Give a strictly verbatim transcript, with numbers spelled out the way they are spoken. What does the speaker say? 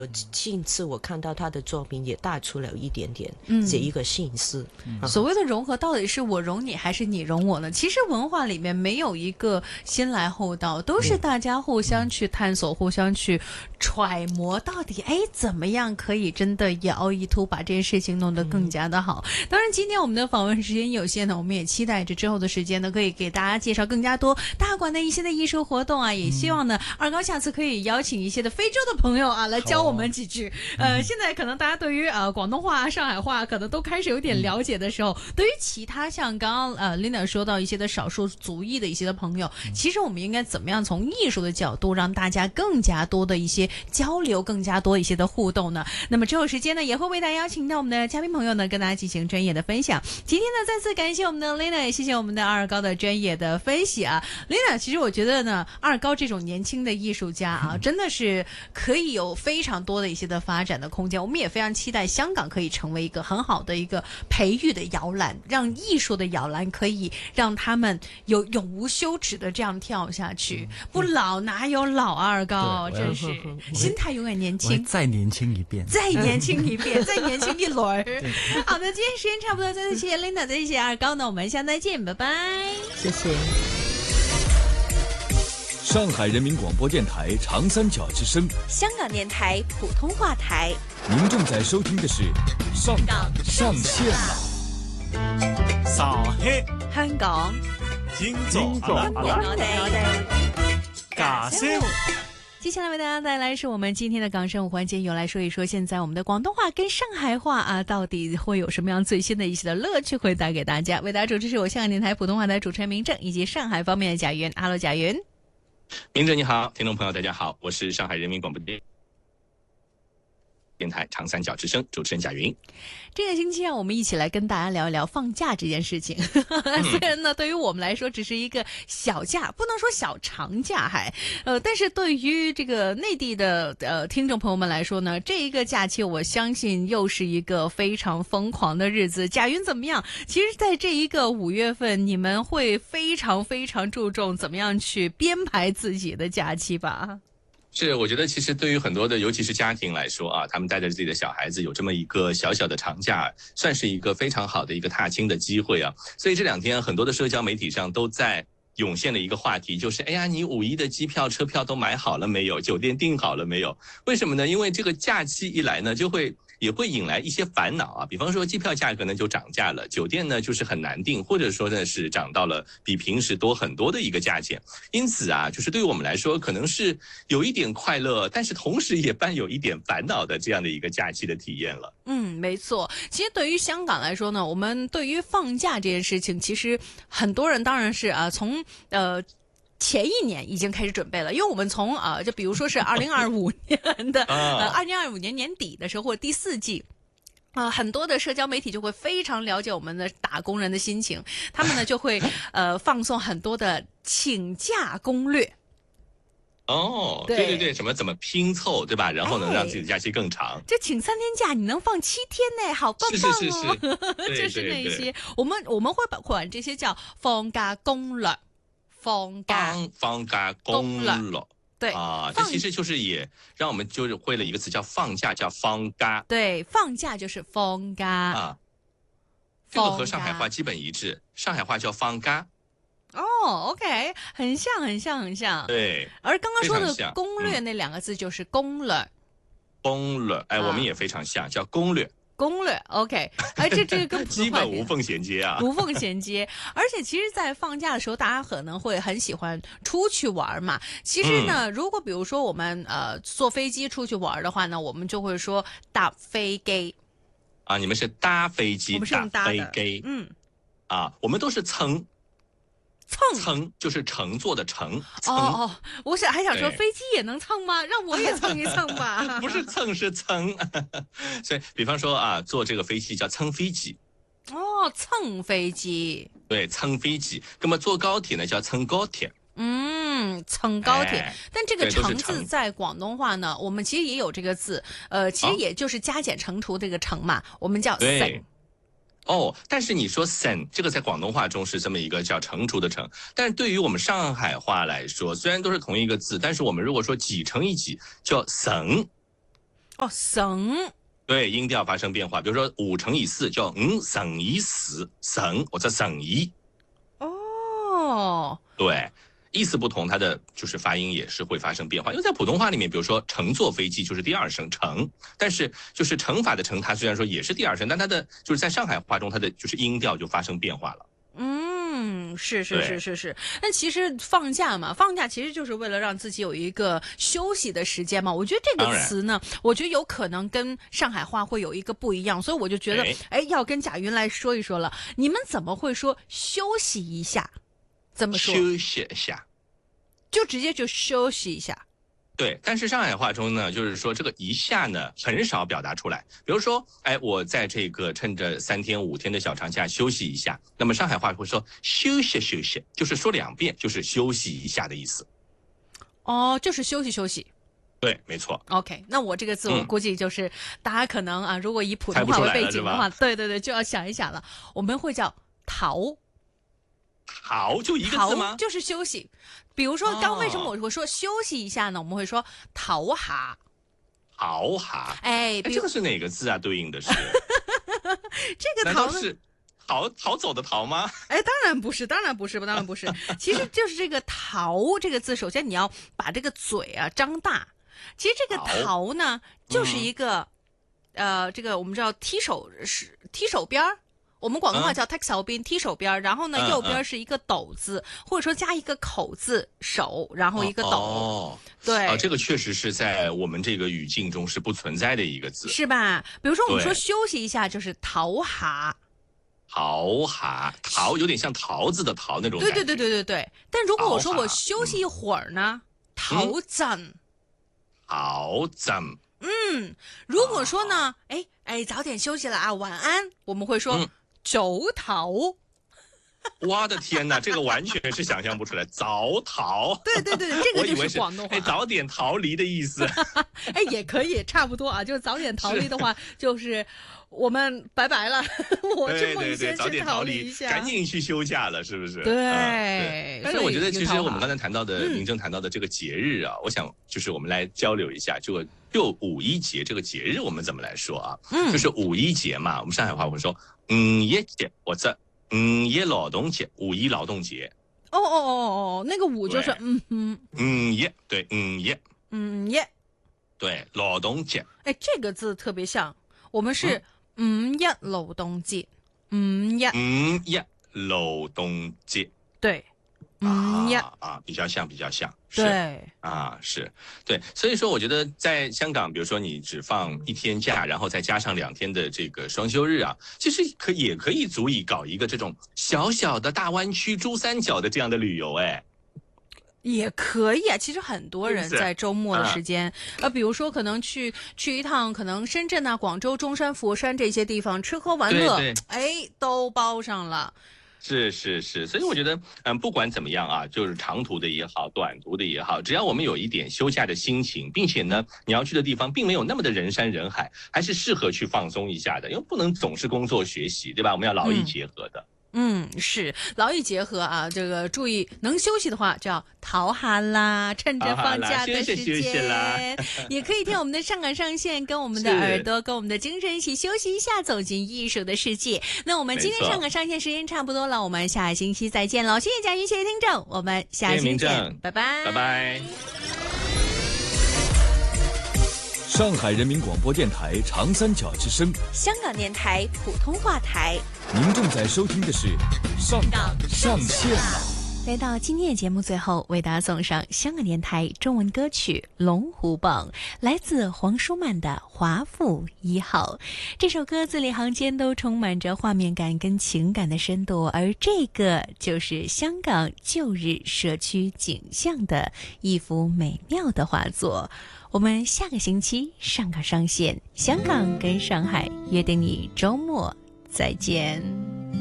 近次我看到他的作品也带出了一点点这一个心思。 嗯嗯、所谓的融合，到底是我融你还是你融我呢？其实文化里面没有一个先来后到，都是大家互相去探索、嗯、互相去揣摩，到底哎怎么样可以真的摇一突，把这件事情弄得更加的好。嗯、当然，今天我们的访问时间有限呢，我们也期待着之后的时间呢，可以给大家介绍更加多大馆的一些的艺术活动啊，也希望呢、嗯、二高下次可以邀请一些的非洲的朋友啊来教我。我们几句，呃，现在可能大家对于呃广东话、上海话可能都开始有点了解的时候，嗯、对于其他像刚刚呃 Linda 说到一些的少数族裔的一些的朋友，嗯、其实我们应该怎么样从艺术的角度让大家更加多的一些交流，更加多一些的互动呢？那么之后时间呢，也会为大家邀请到我们的嘉宾朋友呢，跟大家进行专业的分享。今天呢，再次感谢我们的 Linda， 也谢谢我们的二高的专业的分析啊 ，Linda， 其实我觉得呢，二高这种年轻的艺术家啊，真的是可以有非常多的一些的发展的空间，我们也非常期待香港可以成为一个很好的一个培育的摇篮，让艺术的摇篮可以让他们有永无休止的这样跳下去，嗯、不老哪有老二高，真是心态永远年轻， 再年轻一遍， 再年轻一遍，再年轻一轮。好的，今天时间差不多，再次谢谢 Linda， 再谢谢二高，那我们下次再见，拜拜， 谢谢。 上海人民广播电台长三角之声， 香港电台普通話台。 您正在收聽的是上港上線啦。 傻嘿， 香港金總我哋假聲。 接下來為大家帶來是我們今天的港生活環節，有來說一說現在我們的廣東話跟上海話啊，到底會有什麼樣最新的一些的樂趣會帶給大家。為大家主持是我香港電台普通話台主持人明正，以及上海方面的賈雲。Hello， 賈雲。 明哲你好，听众朋友大家好，我是上海人民广播电台长三角之声主持人贾云。 这个星期啊，我们一起来跟大家聊一聊放假这件事情。嗯、虽然呢，对于我们来说只是一个小假，不能说小长假还，呃，但是对于这个内地的呃听众朋友们来说呢，这一个假期我相信又是一个非常疯狂的日子。贾云怎么样？其实，在这一个五月份，你们会非常非常注重怎么样去编排自己的假期吧？ 是，我觉得其实对于很多的，尤其是家庭来说啊，他们带着自己的小孩子有这么一个小小的长假，算是一个非常好的一个踏青的机会啊。所以这两天很多的社交媒体上都在涌现的一个话题就是，哎呀，你五一的机票、车票都买好了没有？酒店订好了没有？为什么呢？因为这个假期一来呢，就会也会引来一些烦恼啊，比方说机票价格呢就涨价了，酒店呢就是很难订，或者说呢是涨到了比平时多很多的一个价钱。因此啊，就是对于我们来说可能是有一点快乐，但是同时也伴有一点烦恼的这样的一个假期的体验了。 嗯，没错。其实对于香港来说呢，我们对于放假这件事情，其实很多人当然是啊从呃。前一年已经开始准备了，因为我们从呃，就比如说是二零二五年的呃，二零二五年年底的时候，或者第四季。啊、呃，很多的社交媒体就会非常了解我们的打工人的心情，他们呢就会呃放送很多的请假攻略。 哦，对对对，什么怎么拼凑，对吧？然后能让自己的假期更长。 就请三天假，你能放七天呢，好棒棒哦！ 是是是是就是那些我们我们会管这些叫放假攻略。放假放假攻略， 对啊，这其实就是也让我们就是会了一个词叫放假，叫放假。 对，放假就是放假啊，这个和上海话基本一致，上海话叫放假。 哦 ，OK， 很像，很像，很像。 对， 而刚刚说的攻略那两个字就是攻略。 攻略，哎，我们也非常像，叫攻略。 攻略 OK， 而这这个跟基本无缝衔接啊， 无缝衔接。而且其实，在放假的时候，大家可能会很喜欢出去玩嘛。其实呢，嗯、如果比如说我们呃坐飞机出去玩的话呢，我们就会说搭飞机啊。你们是搭飞机， 我们是用搭飞机， 嗯， 啊，我们都是蹭。 蹭蹭就是乘坐的乘。 哦哦，我想还想说飞机也能蹭吗？让我也蹭一蹭吧。 不是蹭是蹭，所以比方说啊，坐这个飞机叫蹭飞机。 哦，蹭飞机。 对，蹭飞机。那么坐高铁呢叫蹭高铁。 嗯，蹭高铁，哎、但这个乘字在广东话呢，我们其实也有这个字，呃，其实也就是加减乘除这个乘嘛，我们叫乘。 哦，但是你说省这个在广东话中是这么一个叫乘除的乘，但是对于我们上海话来说，虽然都是同一个字，但是我们如果说几乘以几叫省。 哦，省。 对，音调发生变化。比如说五乘以四叫嗯省以死，省或者省一。 哦， 对。意思不同，它的就是发音也是会发生变化。因为在普通话里面，比如说乘坐飞机就是第二声乘，但是就是乘法的乘，它虽然说也是第二声，但它的就是在上海话中，它的就是音调就发生变化了。 嗯，是是是是是。那其实放假嘛，放假其实就是为了让自己有一个休息的时间嘛。我觉得这个词呢，我觉得有可能跟上海话会有一个不一样，所以我就觉得，哎，要跟贾云来说一说了。你们怎么会说休息一下？怎么说？ 休息一下， 就直接就休息一下。 对，但是上海话中呢，就是说这个一下呢很少表达出来。比如说，哎，我在这个趁着三天五天的小长假休息一下，那么上海话会说休息休息，就是说两遍，就是休息一下的意思。 哦，就是休息休息。 对，没错。 OK， 那我这个字我估计就是、嗯、大家可能啊，如果以普通话为背景的话，对对对，就要想一想了。我们会叫逃。 逃就一个字吗？ 就是休息。比如说，刚为什么我会说休息一下呢？我们会说逃下。 逃下， 哎， 这个是哪个字啊？对应的是这个逃是逃逃走的逃吗？ 哎，当然不是，当然不是，当然不是。其实就是这个逃这个字，首先你要把这个嘴啊张大。其实这个逃呢，就是一个、嗯、呃，这个我们知道踢手是踢手边儿。我们广东话叫踢手邊，踢手邊，然後呢、嗯、右邊是一個斗字、嗯，或者說加一個口字手，然後一個斗。 哦， 對， 啊，這個確實是在我們這個語境中是不存在的一個字， 是吧？比如說我們說休息一下，就是逃下。 逃下，逃有點像桃子的桃那種感覺。 對對對對對對。但如果我說我休息一會兒呢，逃陣。 逃陣。 嗯，如果說呢，哎哎，早點休息了啊，晚安，我們會說。嗯早唞， 我的天哪，這個完全是想象不出來。早逃， 對對對，這個就是廣東話。 哎，早點逃離的意思。 哎，也可以，差不多啊。就早點逃離的話，就是我們拜拜了。我去夢先去逃離一下， 趕緊去休假了，是不是？ 對。 嗯、對但是我覺得，其實我們剛才談到的，明正談到的這個節日啊，嗯、我想就是我們來交流一下，就就五一節這個節日，我們怎麼來說啊？嗯，就是五一節嘛，我們上海話會說。五一節或者五一勞動節，五一勞動節。 哦哦哦哦，那個五就是嗯嗯。 五一對五一。 五一。 對勞動節。 哎，這個字特別像，我們是五一勞動節。五一。 五一勞動節。 對。五一啊啊，比較像，比較像。 對啊，是對，所以說我覺得在香港，比如說你只放一天假，然後再加上兩天的這個雙休日啊，其實可也可以足以搞一個這種小小的大灣區珠三角的這樣的旅遊，哎， 也可以啊。其實很多人在周末的時間，呃，比如說可能去去一趟，可能深圳啊、廣州、中山、佛山這些地方吃喝玩樂，哎，都包上了。 是是是，所以我覺得，嗯，不管怎麼樣啊，就是長途的也好，短途的也好，只要我們有一點休假的心情，並且呢，你要去的地方並沒有那麼的人山人海，還是適合去放鬆一下的，因為不能總是工作學習，對吧？我們要勞逸結合的。嗯嗯，是勞逸結合啊，這個注意能休息的話就要逃下啦，趁着放假的時間，也可以聽我們的上港上線，跟我們的耳朵，跟我們的精神一起休息一下，走進藝術的世界。那我們今天上港上線時間差不多了，我們下星期再見了，謝謝嘉賓，謝謝聽眾，我們下星期見，拜拜， 拜拜。 上海人民廣播電台長三角之聲， 香港電台普通話台。 您正在收聽的是上港上線了。 來到今天的節目最後，為大家送上香港電台中文歌曲《龍虎榜》，來自黃舒曼的《華富一號》。這首歌字裡行間都充滿着畫面感跟情感的深度，而這個就是香港舊日社區景象的一幅美妙的畫作。我們下個星期上港上線，香港跟上海約定你周末再見。